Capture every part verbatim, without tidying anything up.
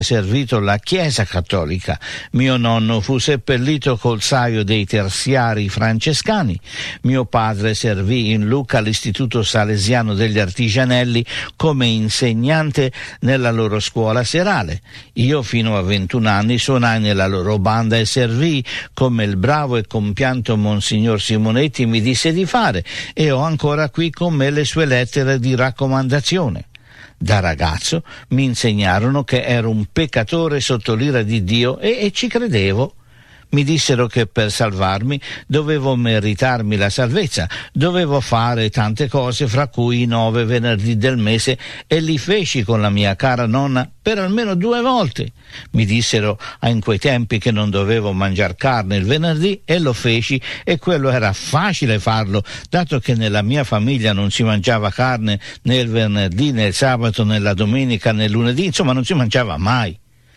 servito la Chiesa Cattolica. Mio nonno fu seppellito col saio dei terziari francescani. Mio padre servì in Lucca all'Istituto Salesiano degli Artigianelli come insegnante nella loro scuola serale. Io fino a ventuno anni suonai nella loro banda e servii come il bravo e compianto Monsignor Simonetti mi disse di fare, e ho ancora qui con me le sue lettere di raccomandazione. Da ragazzo mi insegnarono che ero un peccatore sotto l'ira di Dio e, e ci credevo. Mi dissero che per salvarmi dovevo meritarmi la salvezza, dovevo fare tante cose, fra cui i nove venerdì del mese, e li feci con la mia cara nonna per almeno due volte. Mi dissero in quei tempi che non dovevo mangiar carne il venerdì e lo feci, e quello era facile farlo, dato che nella mia famiglia non si mangiava carne né il venerdì, né il sabato, né la domenica, né il lunedì, insomma non si mangiava mai.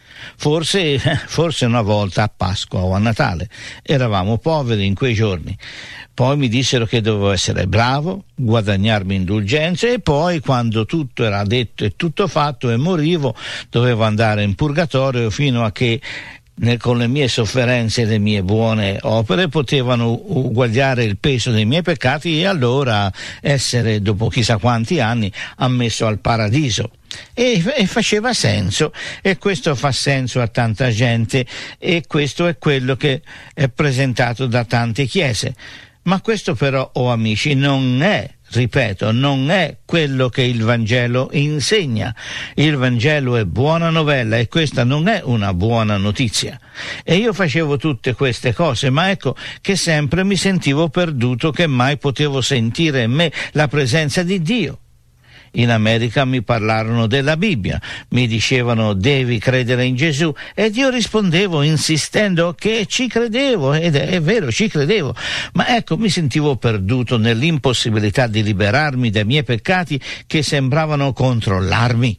Forse, forse una volta a Pasqua o a Natale. Eravamo poveri in quei giorni. Poi mi dissero che dovevo essere bravo, guadagnarmi indulgenze, e poi, quando tutto era detto e tutto fatto e morivo, dovevo andare in purgatorio fino a che con le mie sofferenze e le mie buone opere potevano uguagliare il peso dei miei peccati, e allora essere, dopo chissà quanti anni, ammesso al paradiso. E, e faceva senso, e questo fa senso a tanta gente, e questo è quello che è presentato da tante chiese. Ma questo però, oh amici, non è, ripeto, non è quello che il Vangelo insegna. Il Vangelo è buona novella, e questa non è una buona notizia. E io facevo tutte queste cose, ma ecco che sempre mi sentivo perduto, che mai potevo sentire in me la presenza di Dio. In America mi parlarono della Bibbia, mi dicevano devi credere in Gesù, ed io rispondevo insistendo che ci credevo, ed è, è vero, ci credevo, ma ecco mi sentivo perduto nell'impossibilità di liberarmi dai miei peccati che sembravano controllarmi.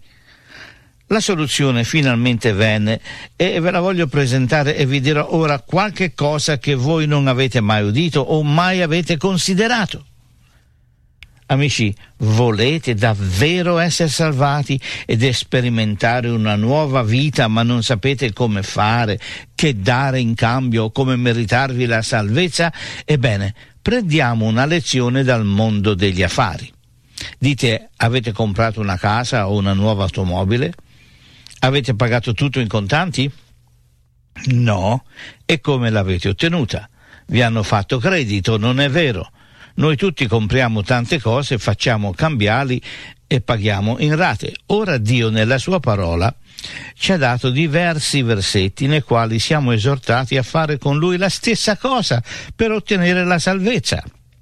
La soluzione finalmente venne, e ve la voglio presentare, e vi dirò ora qualche cosa che voi non avete mai udito o mai avete considerato. Amici, volete davvero essere salvati ed sperimentare una nuova vita, ma non sapete come fare, che dare in cambio, come meritarvi la salvezza? Ebbene, prendiamo una lezione dal mondo degli affari. Dite, avete comprato una casa o una nuova automobile? Avete pagato tutto in contanti? No. E come l'avete ottenuta? Vi hanno fatto credito, non è vero? Noi tutti compriamo tante cose, facciamo cambiali e paghiamo in rate. Ora Dio nella sua parola ci ha dato diversi versetti nei quali siamo esortati a fare con Lui la stessa cosa per ottenere la salvezza.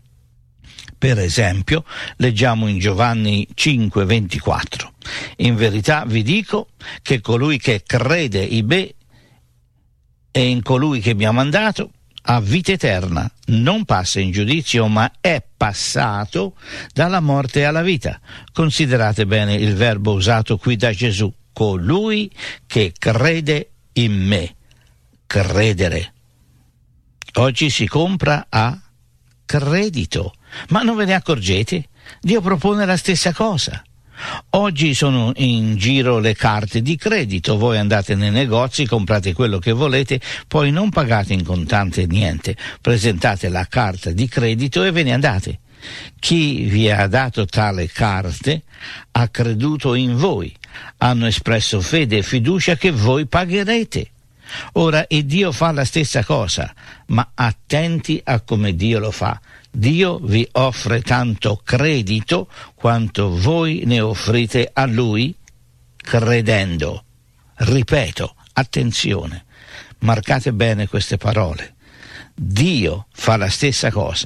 Per esempio, leggiamo in Giovanni cinque ventiquattro. In verità vi dico che colui che crede in me e in colui che mi ha mandato ha vita eterna, non passa in giudizio, ma è passato dalla morte alla vita. Considerate bene il verbo usato qui da Gesù: colui che crede in me. Credere. Oggi si compra a credito, ma non ve ne accorgete? Dio propone la stessa cosa. Oggi sono in giro le carte di credito, voi andate nei negozi, comprate quello che volete, poi non pagate in contante niente, presentate la carta di credito e ve ne andate. Chi vi ha dato tale carte ha creduto in voi, hanno espresso fede e fiducia che voi pagherete. Ora il Dio fa la stessa cosa, ma attenti a come Dio lo fa. Dio vi offre tanto credito quanto voi ne offrite a Lui credendo. Ripeto, attenzione, marcate bene queste parole. Dio fa la stessa cosa.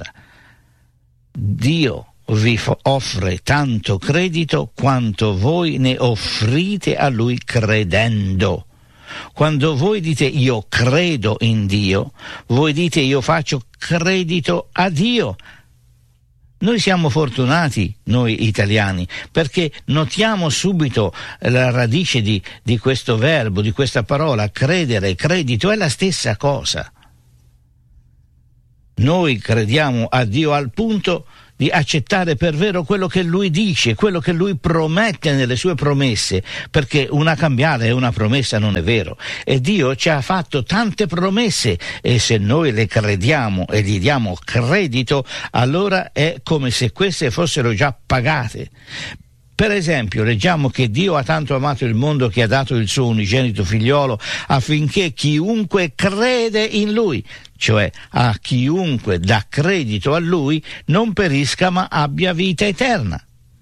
Dio vi offre tanto credito quanto voi ne offrite a Lui credendo. Quando voi dite io credo in Dio, voi dite io faccio credito a Dio. Noi siamo fortunati, noi italiani, perché notiamo subito la radice di, di questo verbo, di questa parola, credere, credito, è la stessa cosa. Noi crediamo a Dio al punto di accettare per vero quello che lui dice, quello che lui promette nelle sue promesse, perché una cambiale è una promessa, non è vero? E Dio ci ha fatto tante promesse e se noi le crediamo e gli diamo credito, allora è come se queste fossero già pagate. Per esempio, leggiamo che Dio ha tanto amato il mondo che ha dato il suo unigenito figliolo affinché chiunque crede in lui, cioè a chiunque dà credito a lui, non perisca ma abbia vita eterna.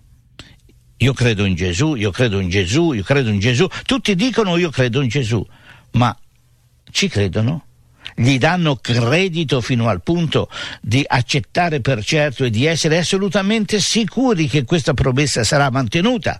Io credo in Gesù, io credo in Gesù, io credo in Gesù. Tutti dicono io credo in Gesù, ma ci credono? Gli danno credito fino al punto di accettare per certo e di essere assolutamente sicuri che questa promessa sarà mantenuta.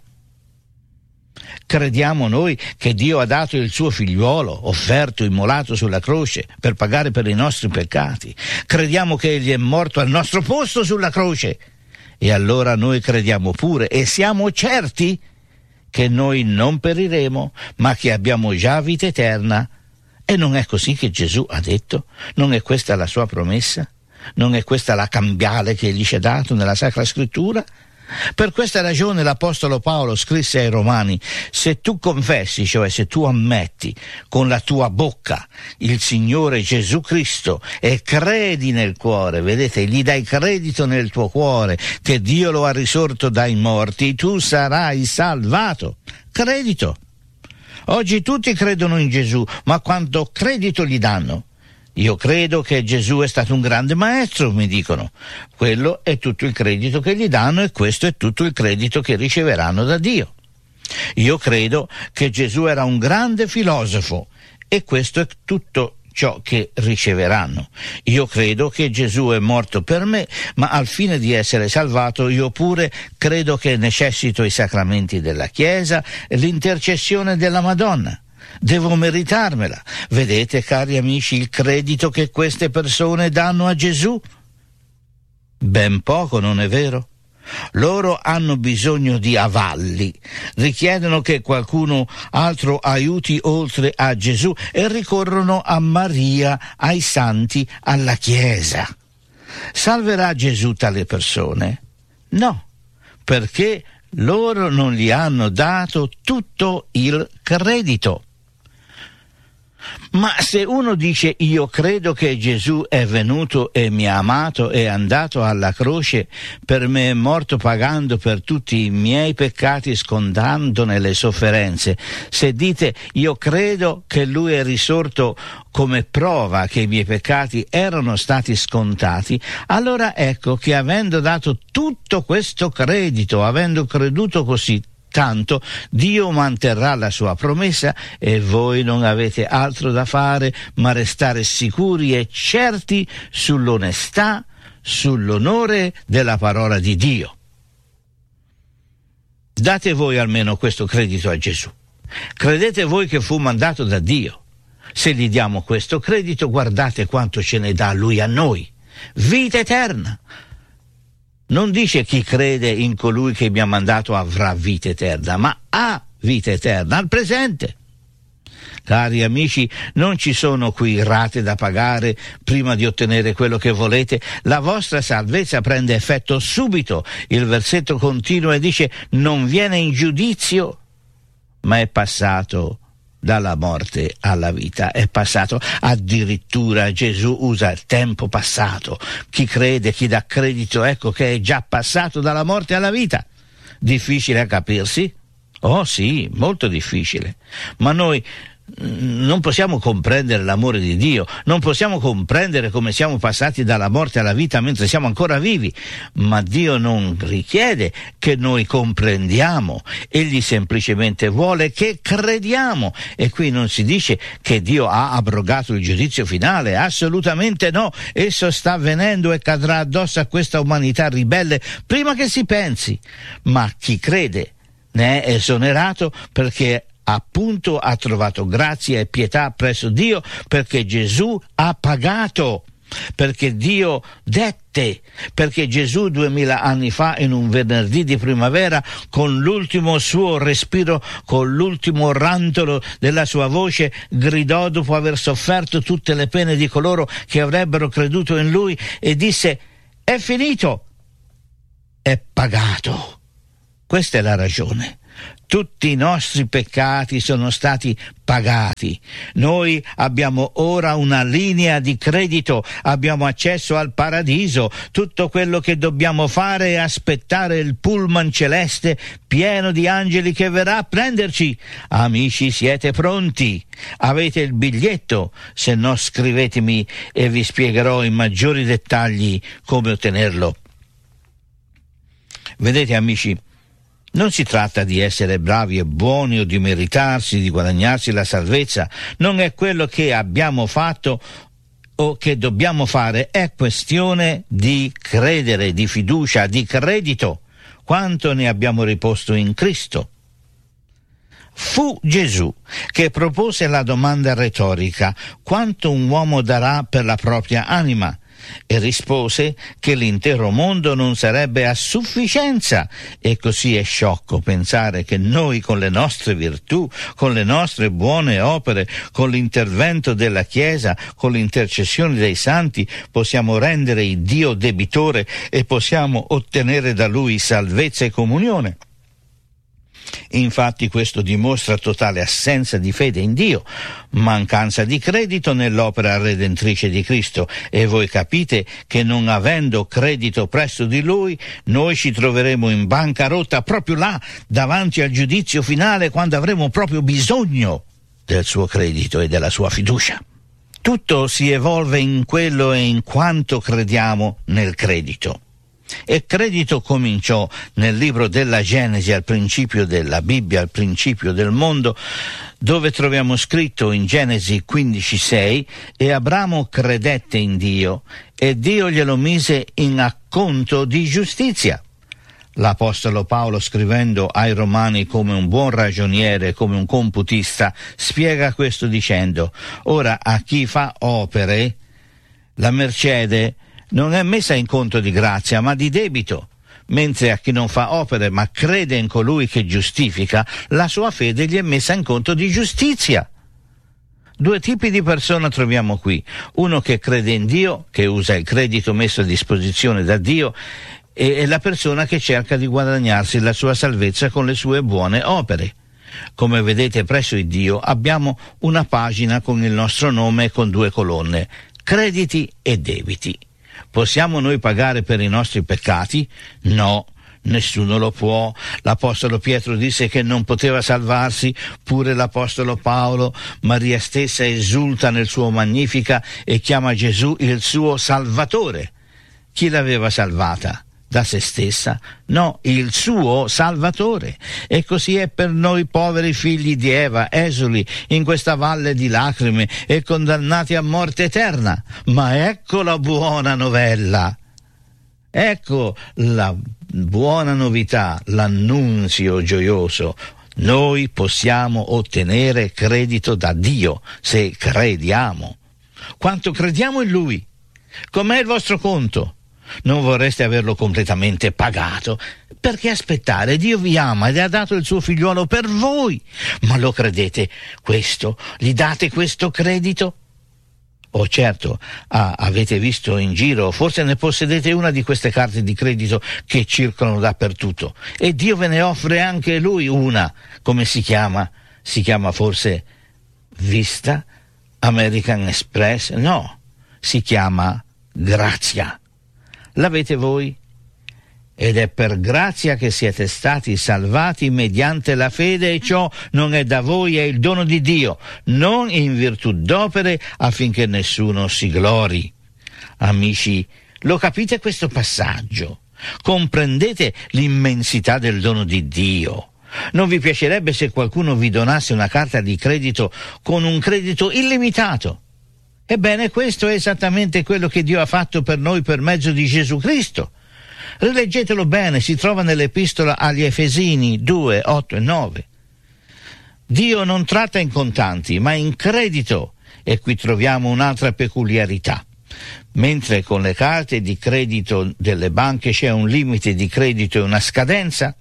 Crediamo noi che Dio ha dato il suo figliuolo, offerto, immolato sulla croce per pagare per i nostri peccati. Crediamo che Egli è morto al nostro posto sulla croce. E allora noi crediamo pure e siamo certi che noi non periremo, ma che abbiamo già vita eterna. E non è così che Gesù ha detto? Non è questa la sua promessa? Non è questa la cambiale che egli ci ha dato nella Sacra Scrittura? Per questa ragione l'Apostolo Paolo scrisse ai Romani: se tu confessi, cioè se tu ammetti con la tua bocca il Signore Gesù Cristo e credi nel cuore, vedete, gli dai credito nel tuo cuore che Dio lo ha risorto dai morti, tu sarai salvato. Credito. Oggi tutti credono in Gesù, ma quanto credito gli danno? Io credo che Gesù è stato un grande maestro, mi dicono. Quello è tutto il credito che gli danno e questo è tutto il credito che riceveranno da Dio. Io credo che Gesù era un grande filosofo e questo è tutto ciò che riceveranno. Io credo che Gesù è morto per me, ma al fine di essere salvato io pure credo che necessito i sacramenti della Chiesa e l'intercessione della Madonna. Devo meritarmela. Vedete, cari amici, il credito che queste persone danno a Gesù? Ben poco, non è vero? Loro hanno bisogno di avalli, richiedono che qualcuno altro aiuti oltre a Gesù e ricorrono a Maria, ai santi, alla Chiesa. Salverà Gesù tale persone? No, perché loro non gli hanno dato tutto il credito. Ma se uno dice io credo che Gesù è venuto e mi ha amato, è andato alla croce per me, è morto pagando per tutti i miei peccati, scontandone le sofferenze, se dite io credo che lui è risorto come prova che i miei peccati erano stati scontati, allora ecco che avendo dato tutto questo credito, avendo creduto così tanto, Dio manterrà la sua promessa e voi non avete altro da fare ma restare sicuri e certi sull'onestà, sull'onore della parola di Dio. Date voi almeno questo credito a Gesù. Credete voi che fu mandato da Dio. Se gli diamo questo credito, guardate quanto ce ne dà Lui a noi. Vita eterna. Non dice chi crede in colui che mi ha mandato avrà vita eterna, ma ha vita eterna al presente. Cari amici, non ci sono qui rate da pagare prima di ottenere quello che volete. La vostra salvezza prende effetto subito. Il versetto continua e dice: non viene in giudizio, ma è passato dalla morte alla vita, è passato. Addirittura Gesù usa il tempo passato. Chi crede, chi dà credito, ecco che è già passato dalla morte alla vita. Difficile a capirsi? Oh sì, molto difficile. Ma noi non possiamo comprendere l'amore di Dio, non possiamo comprendere come siamo passati dalla morte alla vita mentre siamo ancora vivi, ma Dio non richiede che noi comprendiamo, Egli semplicemente vuole che crediamo. E qui non si dice che Dio ha abrogato il giudizio finale, assolutamente no, esso sta avvenendo e cadrà addosso a questa umanità ribelle prima che si pensi, ma chi crede ne è esonerato perché appunto ha trovato grazia e pietà presso Dio, perché Gesù ha pagato, perché Dio dette, perché Gesù duemila anni fa in un venerdì di primavera, con l'ultimo suo respiro, con l'ultimo rantolo della sua voce, gridò dopo aver sofferto tutte le pene di coloro che avrebbero creduto in lui e disse: è finito. è pagato. Questa è la ragione. Tutti i nostri peccati sono stati pagati. Noi abbiamo ora una linea di credito, abbiamo accesso al paradiso. Tutto quello che dobbiamo fare è aspettare il pullman celeste pieno di angeli che verrà a prenderci. Amici, siete pronti? Avete il biglietto? Se no, scrivetemi e vi spiegherò in maggiori dettagli come ottenerlo. Vedete, amici, non si tratta di essere bravi e buoni o di meritarsi, di guadagnarsi la salvezza. Non è quello che abbiamo fatto o che dobbiamo fare, è questione di credere, di fiducia, di credito. Quanto ne abbiamo riposto in Cristo? Fu Gesù che propose la domanda retorica: quanto un uomo darà per la propria anima? E rispose che l'intero mondo non sarebbe a sufficienza. E così è sciocco pensare che noi, con le nostre virtù, con le nostre buone opere, con l'intervento della Chiesa, con l'intercessione dei santi, possiamo rendere il Dio debitore e possiamo ottenere da Lui salvezza e comunione. Infatti questo dimostra totale assenza di fede in Dio, mancanza di credito nell'opera redentrice di Cristo, e voi capite che non avendo credito presso di Lui, noi ci troveremo in bancarotta proprio là, davanti al giudizio finale, quando avremo proprio bisogno del suo credito e della sua fiducia. Tutto si evolve in quello e in quanto crediamo nel credito. E credito cominciò nel libro della Genesi, al principio della Bibbia, al principio del mondo, dove troviamo scritto in Genesi quindici sei: e Abramo credette in Dio e Dio glielo mise in acconto di giustizia. L'Apostolo Paolo, scrivendo ai Romani come un buon ragioniere, come un computista, spiega questo dicendo: ora a chi fa opere la mercede non è messa in conto di grazia, ma di debito, mentre a chi non fa opere, ma crede in colui che giustifica, la sua fede gli è messa in conto di giustizia. Due tipi di persona troviamo qui: uno che crede in Dio, che usa il credito messo a disposizione da Dio, e la persona che cerca di guadagnarsi la sua salvezza con le sue buone opere. Come vedete, presso il Dio abbiamo una pagina con il nostro nome e con due colonne: crediti e debiti. Possiamo noi pagare per i nostri peccati? No, nessuno lo può. L'Apostolo Pietro disse che non poteva salvarsi, pure l'Apostolo Paolo. Maria stessa esulta nel suo Magnifica e chiama Gesù il suo Salvatore. Chi l'aveva salvata? Da se stessa? No, il suo Salvatore. E così è per noi poveri figli di Eva, esuli in questa valle di lacrime e condannati a morte eterna. Ma ecco la buona novella. Ecco la buona novità, l'annunzio gioioso. Noi possiamo ottenere credito da Dio se crediamo. Quanto crediamo in Lui? Com'è il vostro conto? Non vorreste averlo completamente pagato? Perché aspettare? Dio vi ama ed ha dato il suo figliuolo per voi. Ma lo credete questo? Gli date questo credito? Oh certo, ah, avete visto in giro, forse ne possedete una di queste carte di credito che circolano dappertutto, e Dio ve ne offre anche Lui una. Come si chiama? Si chiama forse Vista? American Express? No, si chiama Grazia. L'avete voi? Ed è per grazia che siete stati salvati mediante la fede, e ciò non è da voi, è il dono di Dio, non in virtù d'opere, affinché nessuno si glori. Amici, lo capite questo passaggio? Comprendete l'immensità del dono di Dio? Non vi piacerebbe se qualcuno vi donasse una carta di credito con un credito illimitato? Ebbene, questo è esattamente quello che Dio ha fatto per noi per mezzo di Gesù Cristo. Rileggetelo bene, si trova nell'epistola agli Efesini due, otto e nove. Dio non tratta in contanti, ma in credito, e qui troviamo un'altra peculiarità. Mentre con le carte di credito delle banche c'è un limite di credito e una scadenza,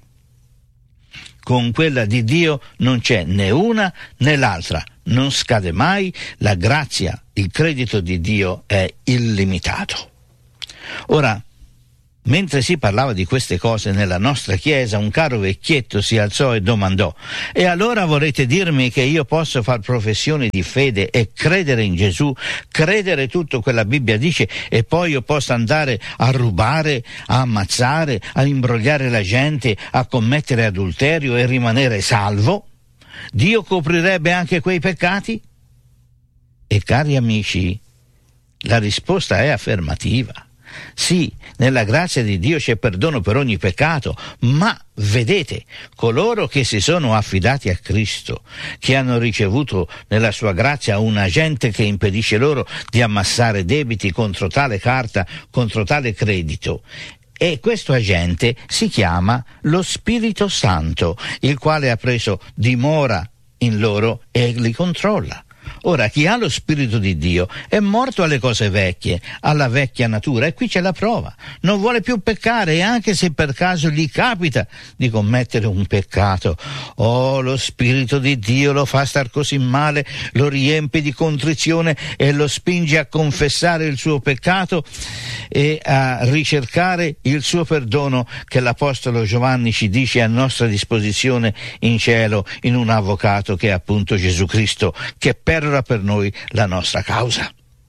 con quella di Dio non c'è né una né l'altra, non scade mai, la grazia, il credito di Dio è illimitato. Ora, Mentre si parlava di queste cose nella nostra chiesa, un caro vecchietto si alzò e domandò: e allora volete dirmi che io posso far professione di fede e credere in Gesù, credere tutto quello che la Bibbia dice, e poi io posso andare a rubare, a ammazzare, a imbrogliare la gente, a commettere adulterio e rimanere salvo? Dio coprirebbe anche quei peccati? E cari amici, la risposta è affermativa. Sì, nella grazia di Dio c'è perdono per ogni peccato, ma vedete, coloro che si sono affidati a Cristo, che hanno ricevuto nella sua grazia un agente che impedisce loro di ammassare debiti contro tale carta, contro tale credito, e questo agente si chiama lo Spirito Santo, il quale ha preso dimora in loro e li controlla. Ora, chi ha lo Spirito di Dio è morto alle cose vecchie, alla vecchia natura, e qui c'è la prova. Non vuole più peccare, e anche se per caso gli capita di commettere un peccato, oh, lo Spirito di Dio lo fa star così male, lo riempie di contrizione e lo spinge a confessare il suo peccato e a ricercare il suo perdono, che l'Apostolo Giovanni ci dice a nostra disposizione in cielo, in un avvocato che è appunto Gesù Cristo, che perora per noi la nostra causa.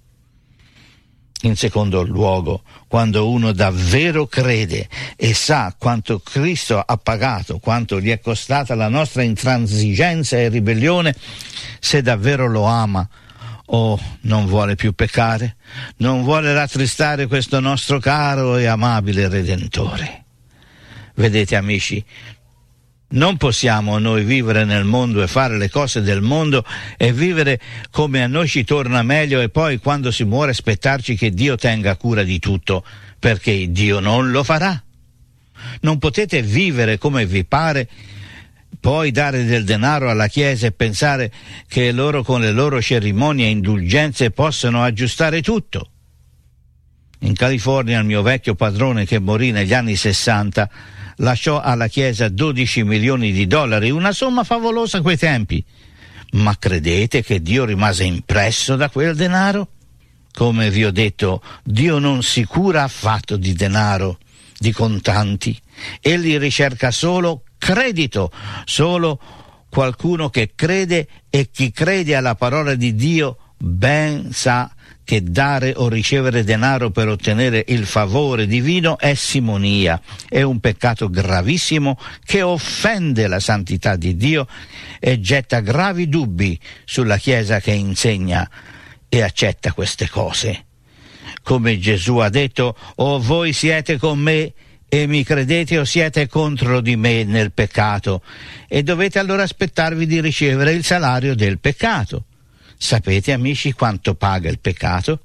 In secondo luogo, quando uno davvero crede e sa quanto Cristo ha pagato, quanto gli è costata la nostra intransigenza e ribellione, se davvero lo ama, oh, non vuole più peccare, non vuole rattristare questo nostro caro e amabile Redentore. Vedete, amici, non possiamo noi vivere nel mondo e fare le cose del mondo e vivere come a noi ci torna meglio, e poi quando si muore aspettarci che Dio tenga cura di tutto, perché Dio non lo farà. Non potete vivere come vi pare, poi dare del denaro alla Chiesa e pensare che loro con le loro cerimonie e indulgenze possano aggiustare tutto. In California il mio vecchio padrone, che morì negli anni sessanta, lasciò alla Chiesa dodici milioni di dollari, una somma favolosa a quei tempi. Ma credete che Dio rimase impresso da quel denaro? Come vi ho detto, Dio non si cura affatto di denaro, di contanti. Egli ricerca solo credito, solo qualcuno che crede, e chi crede alla parola di Dio ben sa che dare o ricevere denaro per ottenere il favore divino è simonia, è un peccato gravissimo che offende la santità di Dio e getta gravi dubbi sulla Chiesa che insegna e accetta queste cose. Come Gesù ha detto: o voi siete con me e mi credete, o siete contro di me nel peccato, e dovete allora aspettarvi di ricevere il salario del peccato. Sapete, amici, quanto paga il peccato?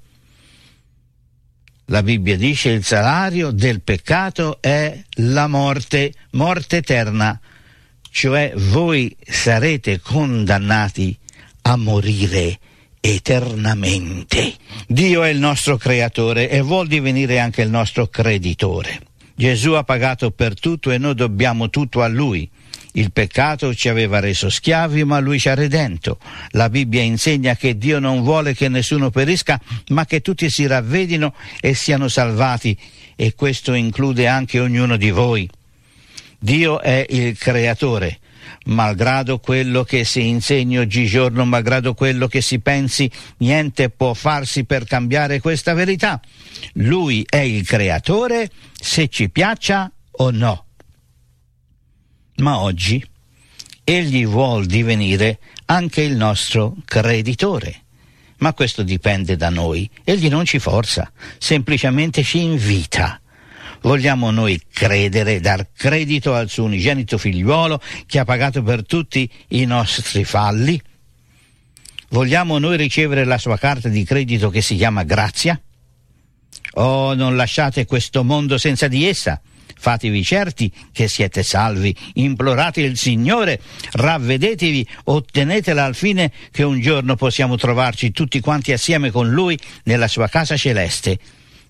La Bibbia dice: il salario del peccato è la morte, morte eterna, cioè voi sarete condannati a morire eternamente. Dio è il nostro creatore e vuol divenire anche il nostro creditore. Gesù ha pagato per tutto e noi dobbiamo tutto a Lui. Il peccato ci aveva reso schiavi, ma Lui ci ha redento. La Bibbia insegna che Dio non vuole che nessuno perisca, ma che tutti si ravvedino e siano salvati, e questo include anche ognuno di voi. Dio è il creatore. Malgrado quello che si insegni oggigiorno, malgrado quello che si pensi, niente può farsi per cambiare questa verità. Lui è il creatore, se ci piaccia o no. Ma oggi Egli vuol divenire anche il nostro creditore. Ma questo dipende da noi. Egli non ci forza, semplicemente ci invita. Vogliamo noi credere, dar credito al suo unigenito figliuolo che ha pagato per tutti i nostri falli? Vogliamo noi ricevere la sua carta di credito che si chiama grazia? Oh, non lasciate questo mondo senza di essa. Fatevi certi che siete salvi, implorate il Signore, ravvedetevi, ottenetela al fine che un giorno possiamo trovarci tutti quanti assieme con Lui nella sua casa celeste.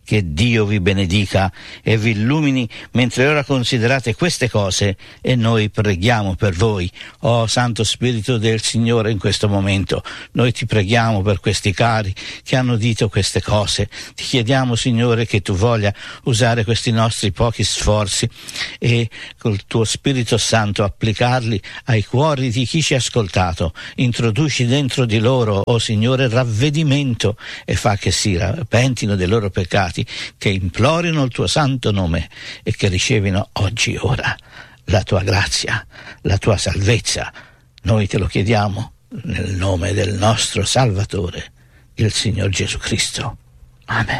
Che Dio vi benedica e vi illumini mentre ora considerate queste cose, e noi preghiamo per voi. Oh Santo Spirito del Signore, in questo momento noi ti preghiamo per questi cari che hanno udito queste cose. Ti chiediamo, Signore, che tu voglia usare questi nostri pochi sforzi e col tuo Spirito Santo applicarli ai cuori di chi ci ha ascoltato. Introduci dentro di loro, oh Signore, ravvedimento e fa che si pentino dei loro peccati, che implorino il tuo santo nome e che ricevino oggi, ora, la tua grazia, la tua salvezza. Noi te lo chiediamo nel nome del nostro Salvatore, il Signor Gesù Cristo. Amen.